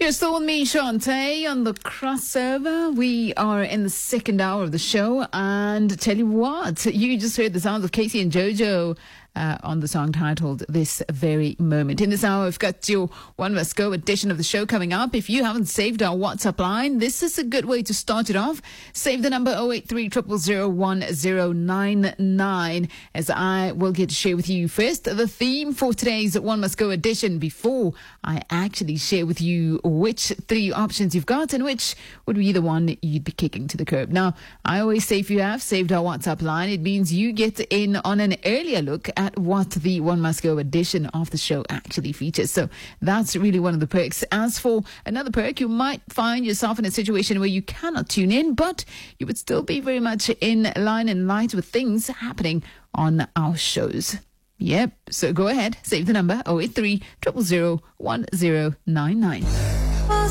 You're still with me, Shantae, on the crossover. We are in the second hour of the show, and tell you what, you just heard the sounds of Casey and JoJo on the song titled This Very Moment. In this hour, we've got your One Must Go edition of the show coming up. If you haven't saved our WhatsApp line, this is a good way to start it off. Save the number 083 000 1099, as I will get to share with you first the theme for today's One Must Go edition before I actually share with you which three options you've got and which would be the one you'd be kicking to the curb. Now, I always say if you have saved our WhatsApp line, it means you get in on an earlier look at what the One Must Go edition of the show actually features. So that's really one of the perks. As for another perk, you might find yourself in a situation where you cannot tune in, but you would still be very much in line and light with things happening on our shows. Yep. So go ahead, save the number 083 000 1099.